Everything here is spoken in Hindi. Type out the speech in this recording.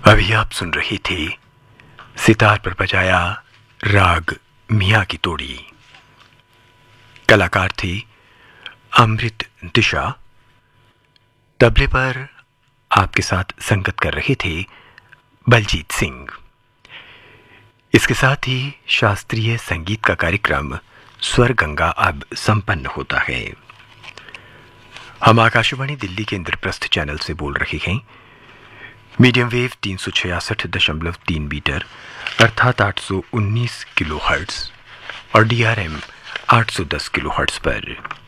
अभी आप सुन रही थी सितार पर बजाया राग मियाँ की तोड़ी। कलाकार थी अमृत दिशा। तबले पर आपके साथ संगत कर रहे थे बलजीत सिंह। इसके साथ ही शास्त्रीय संगीत का कार्यक्रम स्वर गंगा अब संपन्न होता है। हम आकाशवाणी दिल्ली के इंद्रप्रस्थ चैनल से बोल रहे हैं। मीडियम वेव 366.3 मीटर अर्थात 819 किलोहर्ट्ज और DRM 810 किलोहर्ट्ज पर।